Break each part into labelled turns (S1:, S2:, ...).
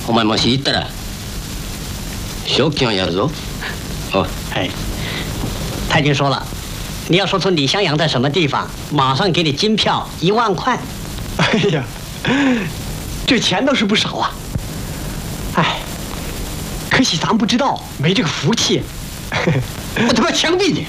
S1: お前もし行ったら賞金をやるぞ。哦，
S2: 哎，太君说了，你要说出李襄阳在什么地方，马上给你金票1万块。
S3: 哎呀，这钱倒是不少啊。哎，可惜咱不知道，没这个福气。
S2: 我他妈枪毙你！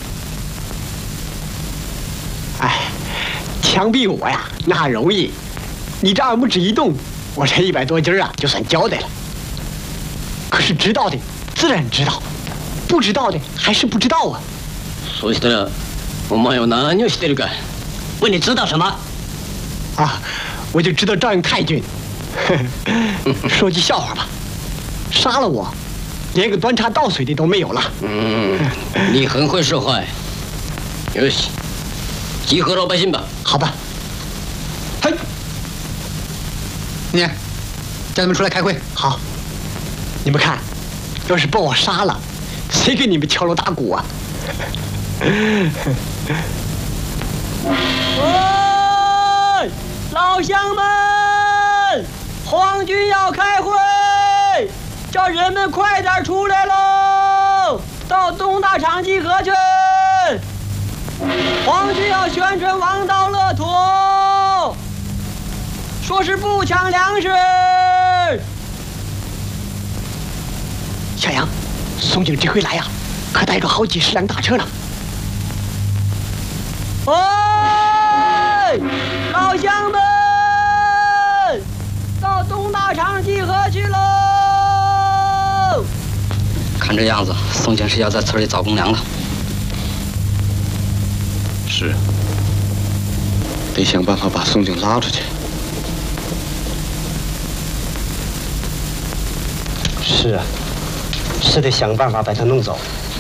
S3: 哎，枪毙我呀，那容易。你这二拇指一动，我这100多斤啊，就算交代了。可是知道的自然知道，不知道的还是不知道啊。
S1: そうしたらお前は何をしてるか。
S2: 问你知道什么？
S3: 啊，我就知道照应太君。说句笑话吧，杀了我，连个端茶倒水的都没有了。
S1: 你很会说话。よし，集合老百姓吧。
S3: 好吧。
S4: 嘿，你叫他们出来开会。
S3: 好，你们看，要是把我杀了，谁给你们敲锣打鼓啊？
S5: 喂，老乡们，皇军要开会，叫人们快点出来喽，到东大场集合去。皇军要宣传王道乐土，说是不抢粮食。
S3: 小杨，宋警这回来呀，可带着好几10辆大车了。
S5: 喂，老乡们，到东大场集合去喽！
S4: 看这样子，宋警是要在村里找公粮了。
S6: 是，得想办法把宋警拉出去。
S3: 是啊，是得想办法把他弄走。